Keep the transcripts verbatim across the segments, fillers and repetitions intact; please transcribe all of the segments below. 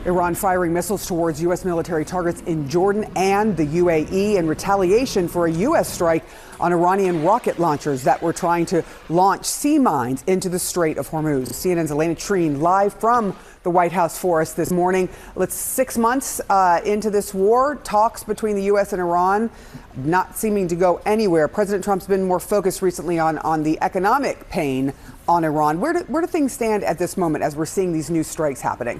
Iran firing missiles towards U S military targets in Jordan and the U A E in retaliation for a U S strike on Iranian rocket launchers that were trying to launch sea mines into the Strait of Hormuz. C N N's Elena Treen live from the White House for us this morning. Let's six months uh, into this war, talks between the U S and Iran not seeming to go anywhere. President Trump's been more focused recently on, on the economic pain on Iran. Where do, where do things stand at this moment as we're seeing these new strikes happening?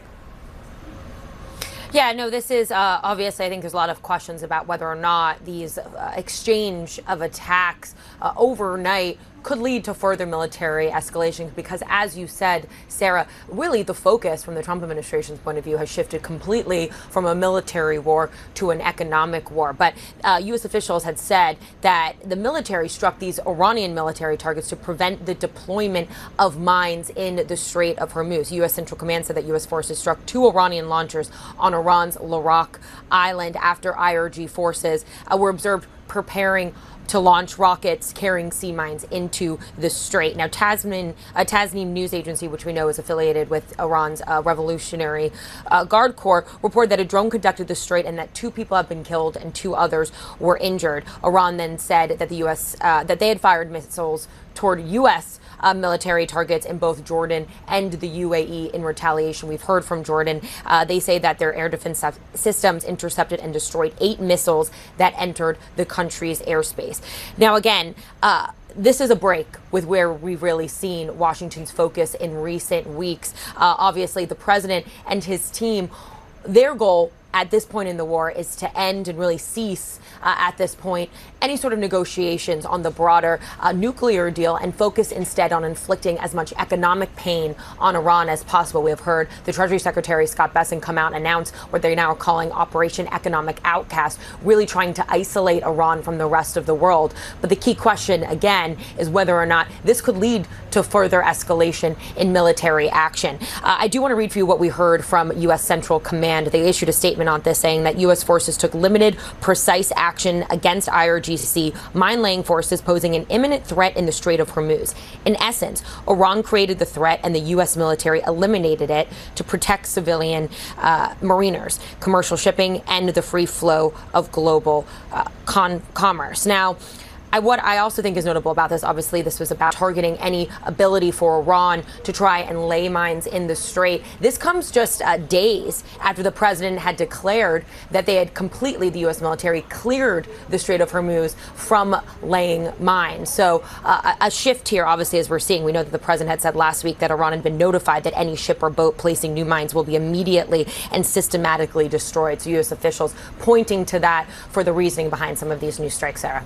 Yeah, no, this is uh, obviously, I think there's a lot of questions about whether or not these uh, exchange of attacks uh, overnight could lead to further military escalation, because as you said, Sarah, really the focus from the Trump administration's point of view has shifted completely from a military war to an economic war. But uh, U S officials had said that the military struck these Iranian military targets to prevent the deployment of mines in the Strait of Hormuz. U S Central Command said that U S forces struck two Iranian launchers on Iran's Larak Island after I R G forces uh, were observed preparing to launch rockets carrying sea mines into the strait. Now, Tasnim, a Tasnim news agency, which we know is affiliated with Iran's uh, Revolutionary uh, Guard Corps, reported that a drone conducted the strait and that two people have been killed and two others were injured. Iran then said that the U S uh, that they had fired missiles toward U S Uh, military targets in both Jordan and the U A E in retaliation. We've heard from Jordan. Uh, they say that their air defense systems intercepted and destroyed eight missiles that entered the country's airspace. Now, again, uh, this is a break with where we've really seen Washington's focus in recent weeks. Uh, obviously, the president and his team, their goal at this point in the war is to end and really cease uh, at this point any sort of negotiations on the broader uh, nuclear deal and focus instead on inflicting as much economic pain on Iran as possible. We have heard the Treasury Secretary Scott Bessent come out and announce what they now are calling Operation Economic Outcast, really trying to isolate Iran from the rest of the world. But the key question, again, is whether or not this could lead to further escalation in military action. Uh, I do want to read for you what we heard from U S Central Command. They issued a statement on this saying that U S forces took limited, precise action against I R G C mine-laying forces posing an imminent threat in the Strait of Hormuz. In essence, Iran created the threat and the U S military eliminated it to protect civilian uh, mariners, commercial shipping, and the free flow of global uh, con- commerce. Now, I, what I also think is notable about this, obviously, this was about targeting any ability for Iran to try and lay mines in the strait. This comes just uh, days after the president had declared that they had completely, the U S military, cleared the Strait of Hormuz from laying mines. So uh, a shift here, obviously, as we're seeing. We know that the president had said last week that Iran had been notified that any ship or boat placing new mines will be immediately and systematically destroyed. So U S officials pointing to that for the reasoning behind some of these new strikes, Sarah.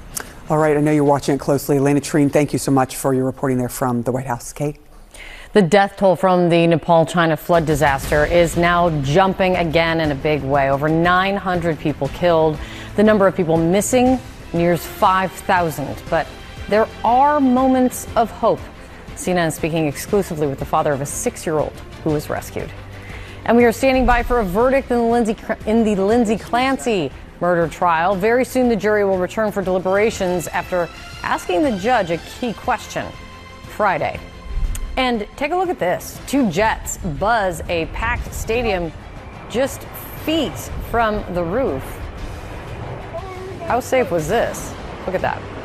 All right, I know you're watching it closely. Elena Treen, thank you so much for your reporting there from the White House. Kate? The death toll from the Nepal-China flood disaster is now jumping again in a big way. Over nine hundred people killed. The number of people missing nears five thousand. But there are moments of hope. C N N speaking exclusively with the father of a six-year-old who was rescued. And we are standing by for a verdict in the Lindsay, in the Lindsay Clancy murder trial. Very soon the jury will return for deliberations after asking the judge a key question Friday. And take a look at this. Two jets buzz a packed stadium just feet from the roof. How safe was this? Look at that.